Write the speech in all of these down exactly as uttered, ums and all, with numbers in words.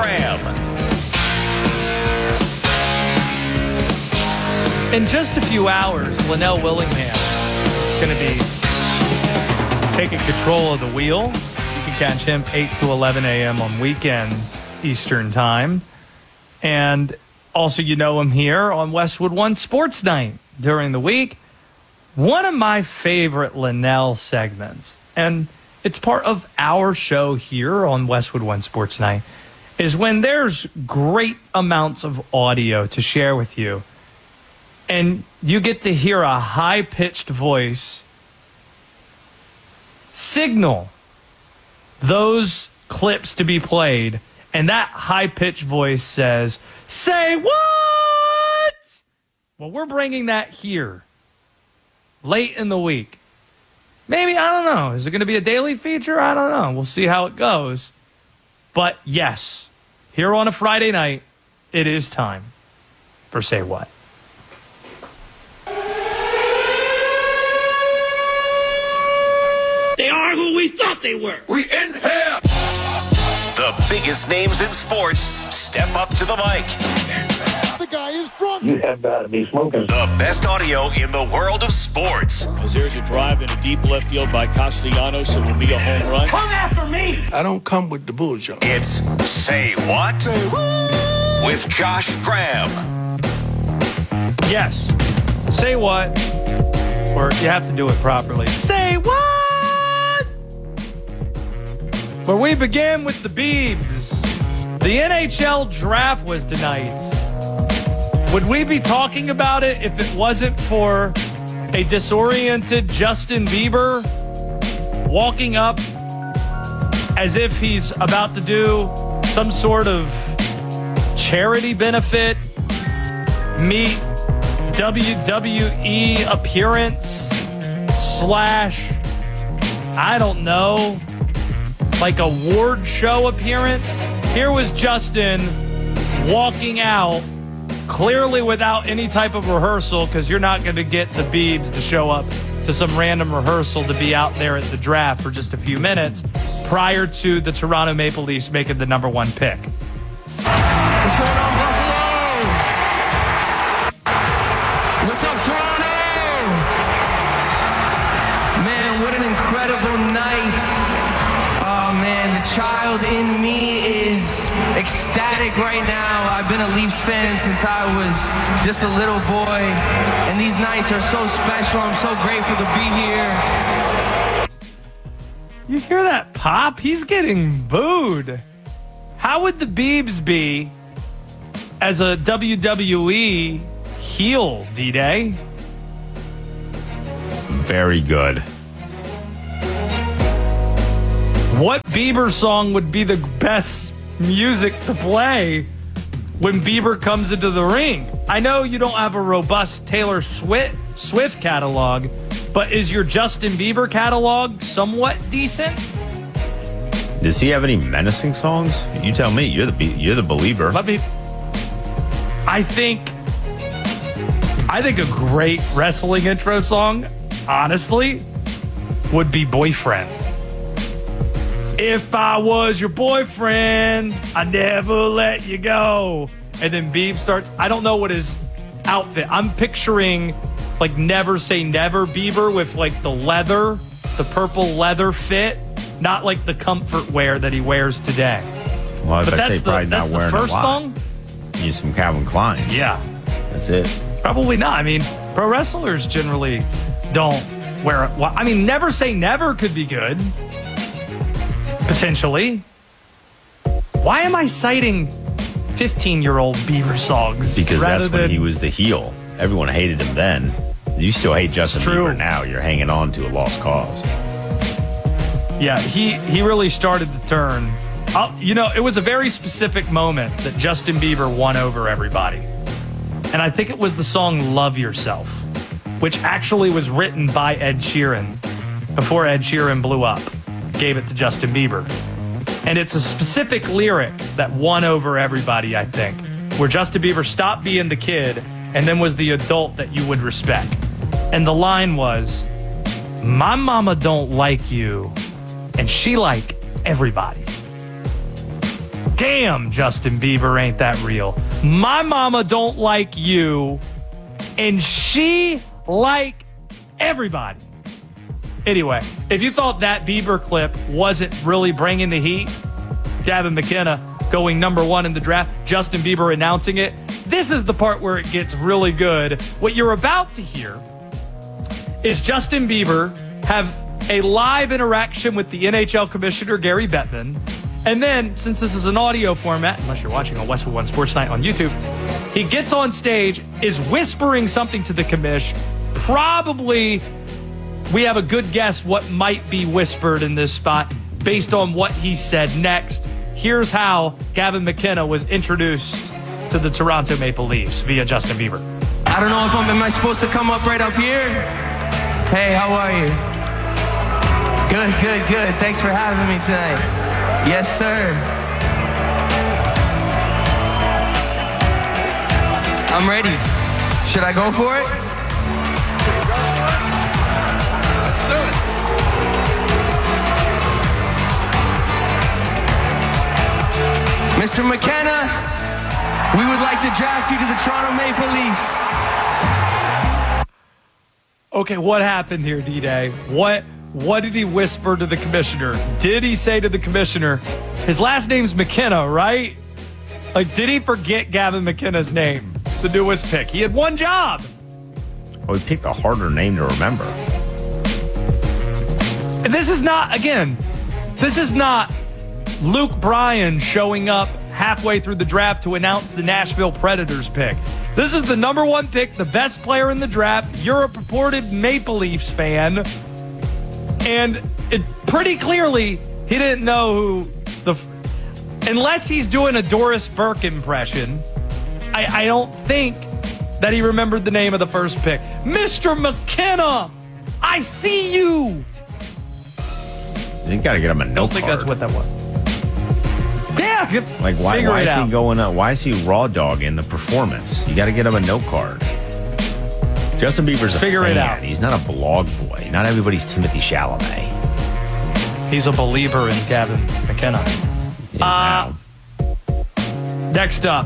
Graham. In just a few hours, Linnell Willingham is going to be taking control of the wheel. You can catch him eight to eleven a.m. on weekends, Eastern Time. And also, you know him here on Westwood One Sports Night during the week. One of my favorite Linnell segments, and it's part of our show here on Westwood One Sports Night, is when there's great amounts of audio to share with you, and you get to hear a high-pitched voice signal those clips to be played, and that high-pitched voice says, "Say what?" Well, we're bringing that here late in the week. Maybe, I don't know. Is it going to be a daily feature? I don't know. We'll see how it goes. But yes, here on a Friday night, it is time for Say What. They are who we thought they were. We in here. The biggest names in sports step up to the mic. The guy is drunk. You have got to be smoking. The best audio in the world of sports. As there's a drive in a deep left field by Castellanos, it will be a home run. Come after me. I don't come with the bullshit. It's Say What? Say what? With Josh Graham. Yes. Say what? Or you have to do it properly. Say what? Where we begin with the Beebs. The N H L draft was tonight. Would we be talking about it if it wasn't for a disoriented Justin Bieber walking up as if he's about to do some sort of charity benefit, meet W W E appearance, slash, I don't know, like award show appearance? Here was Justin walking out, clearly without any type of rehearsal, because you're not going to get the Beebs to show up to some random rehearsal to be out there at the draft for just a few minutes prior to the Toronto Maple Leafs making the number one pick. What's going on, Buffalo? What's up, Toronto? Man, what an incredible night. Oh, man, the child in me is ecstatic right now. I've been a Leafs fan since I was just a little boy, and these nights are so special. I'm so grateful to be here. You hear that pop? He's getting booed. How would the Beebs be as a W W E heel, D-Day? Very good. What Bieber song would be the best music to play when Bieber comes into the ring? I know you don't have a robust Taylor Swift, Swift catalog, but is your Justin Bieber catalog somewhat decent? Does he have any menacing songs? You tell me. You're the you're the believer. Let me. I think. I think a great wrestling intro song, honestly, would be "Boyfriend." If I was your boyfriend, I'd never let you go. And then Beeb starts. I don't know what his outfit. I'm picturing like Never Say Never Bieber with like the leather, the purple leather fit, not like the comfort wear that he wears today. Well, I But say that's probably the, not that's the wearing first a lot. song? Use some Calvin Kleins. Yeah. That's it. Probably not. I mean, pro wrestlers generally don't wear it. Well, I mean, Never Say Never could be good. Potentially. Why am I citing fifteen-year-old Bieber songs? Because rather that's when than, he was the heel. Everyone hated him then. You still hate Justin true. Bieber now. You're hanging on to a lost cause. Yeah, he, he really started the turn. Uh, you know, it was a very specific moment that Justin Bieber won over everybody. And I think it was the song Love Yourself, which actually was written by Ed Sheeran before Ed Sheeran blew up. Gave it to Justin Bieber. And it's a specific lyric that won over everybody, I think, where Justin Bieber stopped being the kid and then was the adult that you would respect. And the line was, "My mama don't like you, and she like everybody." damn, Justin Bieber ain't that real. My mama don't like you, and she like everybody. Anyway, if you thought that Bieber clip wasn't really bringing the heat, Gavin McKenna going number one in the draft, Justin Bieber announcing it, this is the part where it gets really good. What you're about to hear is Justin Bieber have a live interaction with the N H L commissioner, Gary Bettman. And then, since this is an audio format, unless you're watching on Westwood One Sports Night on YouTube, he gets on stage, is whispering something to the commish. Probably, we have a good guess what might be whispered in this spot based on what he said next. Here's how Gavin McKenna was introduced to the Toronto Maple Leafs via Justin Bieber. I don't know if I'm, am I supposed to come up right up here? Hey, how are you? Good, good, good. Thanks for having me tonight. Yes, sir. I'm ready. Should I go for it? Let's do it. Mister McKenna, we would like to draft you to the Toronto Maple Leafs. Okay, what happened here, D-Day? What what did he whisper to the commissioner? Did he say to the commissioner, his last name's McKenna, right? Like, did he forget Gavin McKenna's name? The newest pick. He had one job. Well, he picked a harder name to remember. And this is not, again, this is not Luke Bryan showing up halfway through the draft to announce the Nashville Predators pick. This is the number one pick, the best player in the draft. You're a purported Maple Leafs fan. And it pretty clearly, he didn't know who the... Unless he's doing a Doris Burke impression, I, I don't think that he remembered the name of the first pick. Mister McKenna, I see you. You got to get him a note Don't think card. that's what that was. Yeah, Like, why, figure why it is out. he going up? Why is he raw dog in the performance? You got to get him a note card. Justin Bieber's a Figure fan. it out. He's not a blog boy. Not everybody's Timothy Chalamet. He's a believer in Gavin McKenna. He is Uh, now. Next up,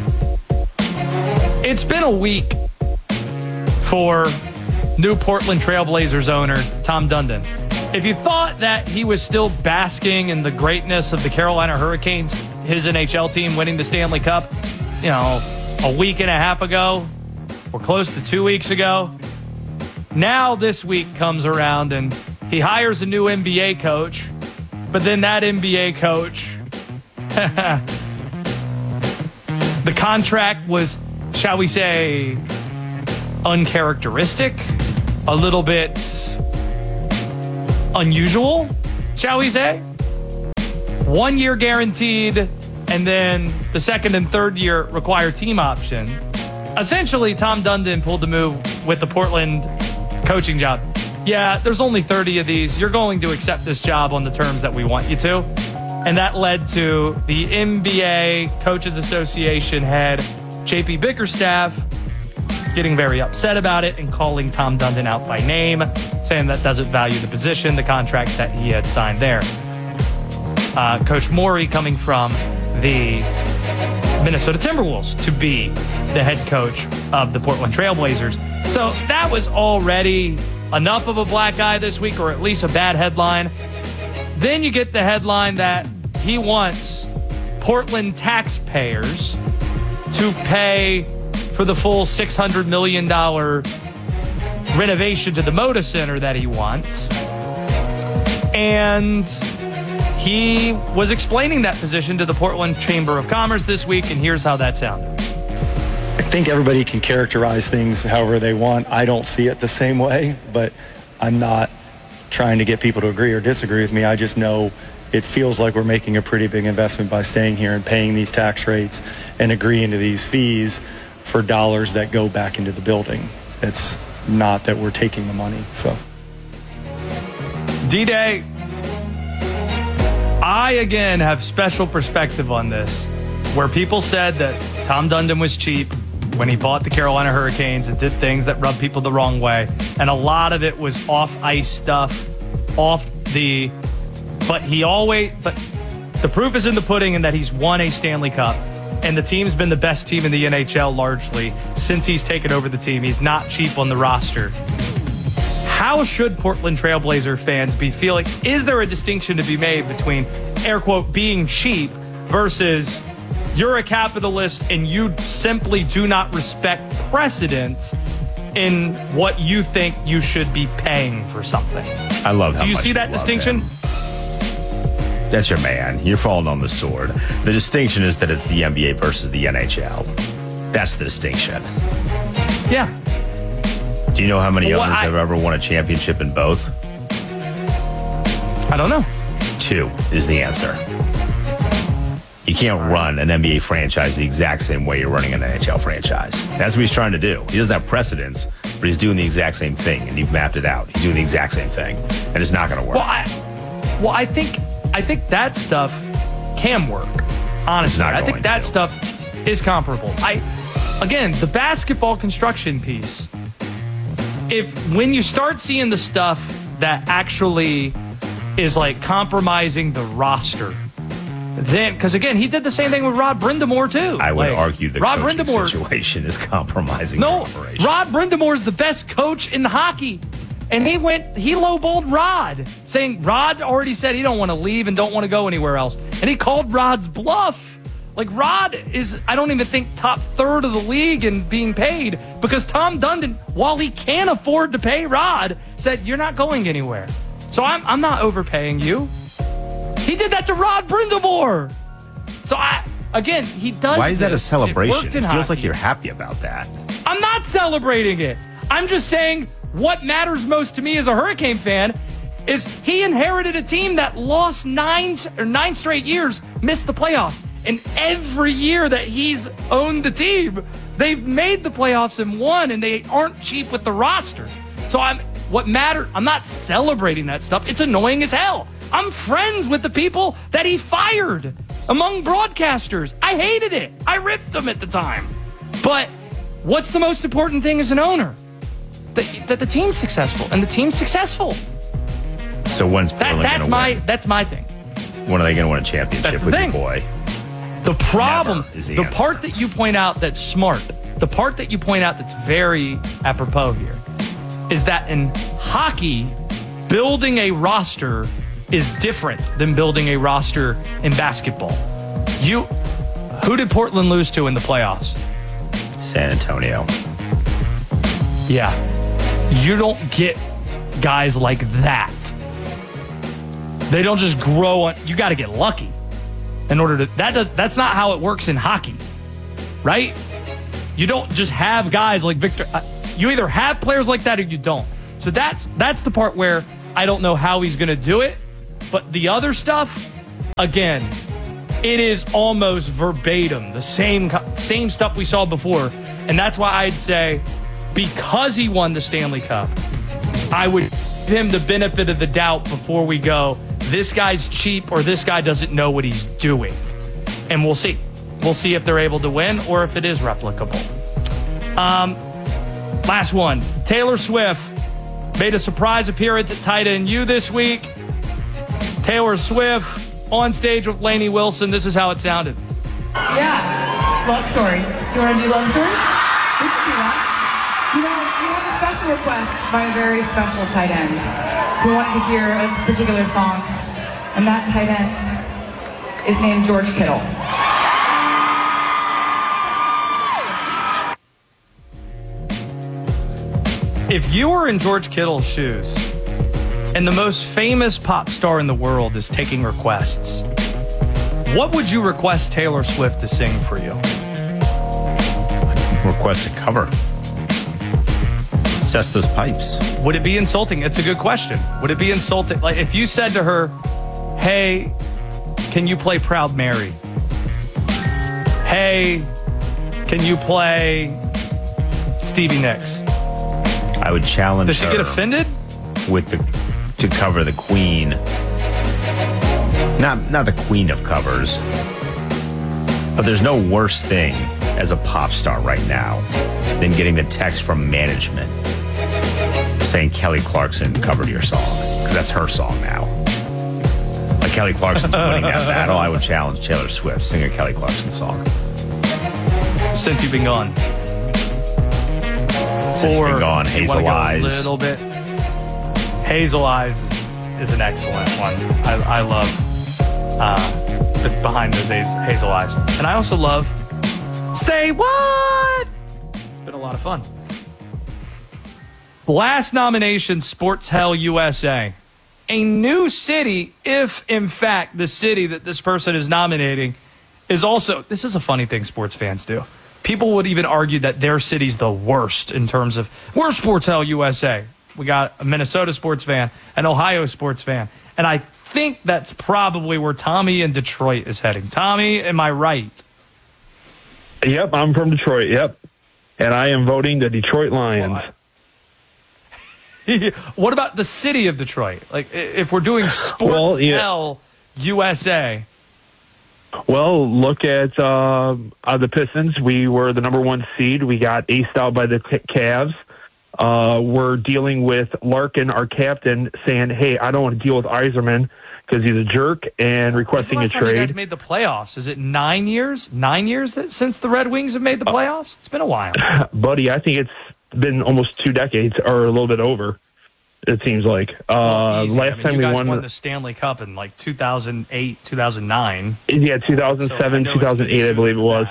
it's been a week for new Portland Trailblazers owner Tom Dundon. If you thought that he was still basking in the greatness of the Carolina Hurricanes, his N H L team winning the Stanley Cup, you know, a week and a half ago, or close to two weeks ago, now this week comes around and he hires a new N B A coach, but then that N B A coach, the contract was, shall we say, uncharacteristic, a little bit unusual, shall we say? One year guaranteed, and then the second and third year require team options. Essentially, Tom Dundon pulled the move with the Portland coaching job. Yeah, there's only thirty of these. You're going to accept this job on the terms that we want you to. And that led to the N B A Coaches Association head, J P Bickerstaff, getting very upset about it and calling Tom Dundon out by name, saying that doesn't value the position, the contract that he had signed there. Uh, Coach Morey coming from the Minnesota Timberwolves to be the head coach of the Portland Trailblazers. So that was already enough of a black eye this week, or at least a bad headline. Then you get the headline that he wants Portland taxpayers to pay for the full six hundred million dollars renovation to the Moda Center that he wants. And he was explaining that position to the Portland Chamber of Commerce this week, and here's how that sounded. I think everybody can characterize things however they want. I don't see it the same way, but I'm not trying to get people to agree or disagree with me. I just know it feels like we're making a pretty big investment by staying here and paying these tax rates and agreeing to these fees for dollars that go back into the building. It's not that we're taking the money. So, D-Day, I again have special perspective on this, where people said that Tom Dundon was cheap when he bought the Carolina Hurricanes and did things that rubbed people the wrong way. And a lot of it was off-ice stuff, off the... But he always... But The proof is in the pudding in that he's won a Stanley Cup, and the team's been the best team in the N H L largely since he's taken over the team. He's not cheap on the roster. How should Portland Trailblazer fans be feeling? Is there a distinction to be made between, air quote, being cheap versus you're a capitalist and you simply do not respect precedent in what you think you should be paying for something? I love how Do you much see that love distinction? him. That's your man. You're falling on the sword. The distinction is that it's the N B A versus the N H L. That's the distinction. Yeah. Do you know how many Well, owners I- have ever won a championship in both? I don't know. Two is the answer. You can't run an N B A franchise the exact same way you're running an N H L franchise. That's what he's trying to do. He doesn't have precedence, but he's doing the exact same thing, and you've mapped it out. He's doing the exact same thing, and it's not going to work. Well, I, well, I think I think that stuff can work. Honestly, not I think going that to. stuff is comparable. I, again, the basketball construction piece. If when you start seeing the stuff that actually is like compromising the roster, then because again, he did the same thing with Rod Brindamore too. I would Like, argue the Rod coaching Brindamore, situation is compromising no, the operation. Rod Brindamore is the best coach in hockey. And he went, he lowballed Rod, saying Rod already said he don't want to leave and don't want to go anywhere else. And he called Rod's bluff. Like, Rod is, I don't even think, top third of the league in being paid because Tom Dundon, while he can afford to pay Rod, said, you're not going anywhere. So I'm, I'm not overpaying you. He did that to Rod Brindamore. So, I again, he does Why is that a this. celebration? It, It, worked in feels like hockey. you're happy about that. I'm not celebrating it. I'm just saying what matters most to me as a Hurricane fan is he inherited a team that lost nine or nine straight years, missed the playoffs. And every year that he's owned the team, they've made the playoffs and won, and they aren't cheap with the roster. So I'm what matter. I'm not celebrating that stuff. It's annoying as hell. I'm friends with the people that he fired among broadcasters. I hated it. I ripped them at the time. But what's the most important thing as an owner? That, that the team's successful, and the team's successful. So when's That, Portland that's going to my win? that's my thing. When are they going to win a championship That's the with thing. your boy? The problem, Never is the the answer. part that you point out that's smart, the part that you point out that's very apropos here, is that in hockey, building a roster is different than building a roster in basketball. You, who did Portland lose to in the playoffs? San Antonio. Yeah. You don't get guys like that. They don't just grow on, you got to get lucky in order to, that does, that's not how it works in hockey, right? You don't just have guys like Victor, uh, you either have players like that or you don't. So that's, that's the part where I don't know how he's going to do it, but the other stuff, again, it is almost verbatim, the same, same stuff we saw before. And that's why I'd say, because he won the Stanley Cup, I would give him the benefit of the doubt before we go, this guy's cheap or this guy doesn't know what he's doing. And we'll see. We'll see if they're able to win or if it is replicable. Um, last one. Taylor Swift made a surprise appearance at Tight End U this week. Taylor Swift on stage with Lainey Wilson. This is how it sounded. Yeah. Love story. Do you want to do love story? We can do that. You know, we have a special request by a very special tight end who wanted to hear a particular song, and that tight end is named George Kittle. If you were in George Kittle's shoes and the most famous pop star in the world is taking requests, what would you request Taylor Swift to sing for you? Request a cover. Cestus Pipes. Would it be insulting? It's a good question. Would it be insulting? Like if you said to her, hey, can you play Proud Mary? Hey, can you play Stevie Nicks? I would challenge Does she her get offended? with the to cover the Queen. Not not the Queen of covers. But there's no worse thing as a pop star right now than getting the text from management saying Kelly Clarkson covered your song, because that's her song now. Like, Kelly Clarkson's winning that battle. I would challenge Taylor Swift. Sing a Kelly Clarkson song. Since you've been gone. Since you've been gone, Hazel Eyes. A little bit. Hazel Eyes is, is an excellent one. I, I love uh, the behind those Hazel Eyes. And I also love Say What? It's been a lot of fun. Last nomination, Sports Hell U S A. A new city, if in fact the city that this person is nominating is also, this is a funny thing sports fans do. People would even argue that their city's the worst in terms of, we're Sports Hell U S A. We got a Minnesota sports fan, an Ohio sports fan. And I think that's probably where Tommy in Detroit is heading. Tommy, am I right? Yep, I'm from Detroit, yep. And I am voting the Detroit Lions. Well, what about the city of Detroit? Like, if we're doing Sports well, yeah. Hell U S A. Well, look at uh, uh, the Pistons. We were the number one seed. We got aced out by the Cavs. Uh, we're dealing with Larkin, our captain, saying, hey, I don't want to deal with Yzerman because he's a jerk, and requesting When's a the last time you trade. guys made the playoffs? Is it nine years? Nine years that, since the Red Wings have made the playoffs? It's been a while. Buddy, I think it's been almost two decades, or a little bit over, it seems like. Uh, well, easy. last I mean, time you we guys won, won the Stanley Cup in like two thousand eight, two thousand nine. Yeah, two thousand seven, so two thousand eight, I believe it was.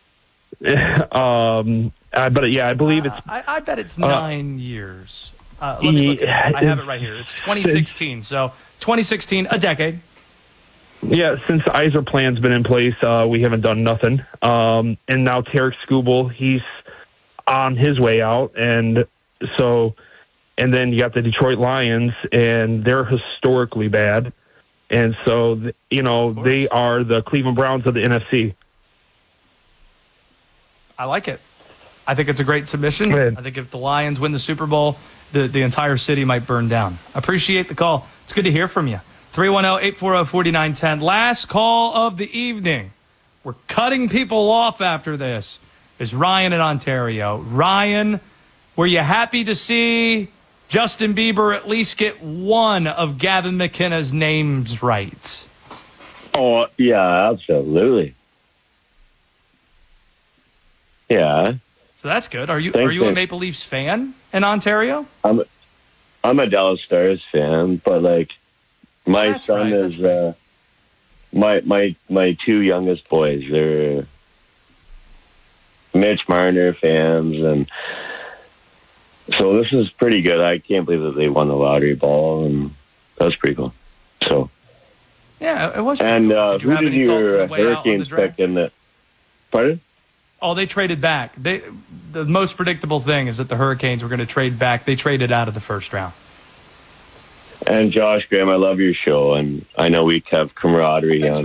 um, uh, but yeah, I believe it's. Uh, I, I bet it's uh, nine years. Uh, let me look at it. I have it right here. It's twenty sixteen. So twenty sixteen, a decade. Yeah, since the Yzer plan's been in place, uh, we haven't done nothing. Um, and now Tarek Skubal, he's on his way out, and so, and then you got the Detroit Lions, and they're historically bad, and so you know they are the Cleveland Browns of the N F C. I like it. I think it's a great submission. I think if the Lions win the Super Bowl, the, the entire city might burn down. Appreciate the call. It's good to hear from you. three one zero, eight four zero, four nine one zero. Last call of the evening. We're cutting people off after this. Is Ryan in Ontario. Ryan, were you happy to see Justin Bieber at least get one of Gavin McKenna's names right? Oh, yeah, absolutely. Yeah. So that's good. Are you Thanks, are you a thanks. Maple Leafs fan in Ontario? I'm I'm a Dallas Stars fan, but like my That's son right, is uh, my my my two youngest boys. They're Mitch Marner fans, and so this is pretty good. I can't believe that they won the lottery ball, and that's pretty cool. So Yeah, it was. and cool. uh, Did you who have did any thoughts on your the way out on the Hurricanes draft? pick in the? Pardon? Oh, they traded back. They the most predictable thing is that the Hurricanes were going to trade back. They traded out of the first round. And Josh Graham, I love your show, and I know we have camaraderie on